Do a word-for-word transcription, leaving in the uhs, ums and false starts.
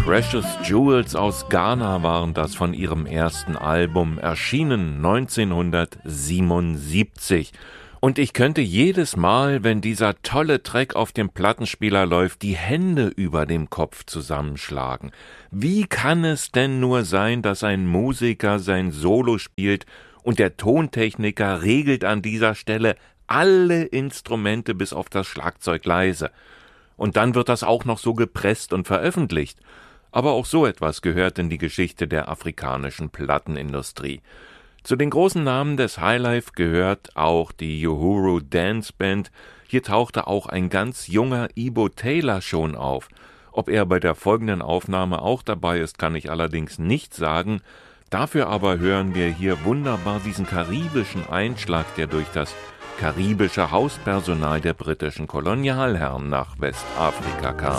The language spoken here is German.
Precious Jewels aus Ghana waren das von ihrem ersten Album, erschienen neunzehnhundertsiebenundsiebzig. Und ich könnte jedes Mal, wenn dieser tolle Track auf dem Plattenspieler läuft, die Hände über dem Kopf zusammenschlagen. Wie kann es denn nur sein, dass ein Musiker sein Solo spielt und der Tontechniker regelt an dieser Stelle alle Instrumente bis auf das Schlagzeug leise? Und dann wird das auch noch so gepresst und veröffentlicht. Aber auch so etwas gehört in die Geschichte der afrikanischen Plattenindustrie. Zu den großen Namen des Highlife gehört auch die Uhuru Dance Band. Hier tauchte auch ein ganz junger Ibo Taylor schon auf. Ob er bei der folgenden Aufnahme auch dabei ist, kann ich allerdings nicht sagen. Dafür aber hören wir hier wunderbar diesen karibischen Einschlag, der durch das karibische Hauspersonal der britischen Kolonialherren nach Westafrika kam.